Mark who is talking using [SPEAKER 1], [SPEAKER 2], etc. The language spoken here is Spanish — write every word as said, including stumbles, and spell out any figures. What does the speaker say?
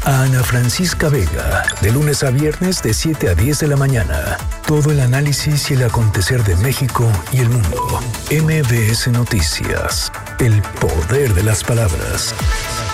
[SPEAKER 1] a Ana Francisca Vega, de lunes a viernes de siete a diez de la mañana. Todo el análisis y el acontecer de México y el mundo. M B S Noticias, el poder de las palabras.